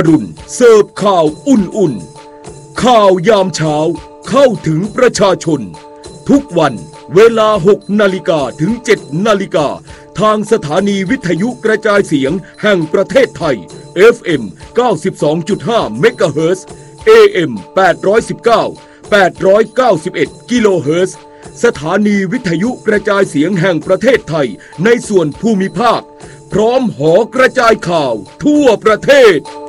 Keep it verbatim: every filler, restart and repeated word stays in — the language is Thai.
รุ่นเสิร์ฟข่าวอุ่นๆข่าวยามเช้าเข้าถึงประชาชนทุกวันเวลาหกนาฬิกาถึงเจ็ดนาฬิกาทางสถานีวิทยุกระจายเสียงแห่งประเทศไทย เอฟ เอ็ม เก้าสิบสองจุดห้า เมกะเฮิรตซ์ เอ เอ็ม แปดร้อยสิบเก้า แปดร้อยเก้าสิบเอ็ด กิโลเฮิรตซ์สถานีวิทยุกระจายเสียงแห่งประเทศไทยในส่วนภูมิภาคพร้อมหอกระจายข่าวทั่วประเทศ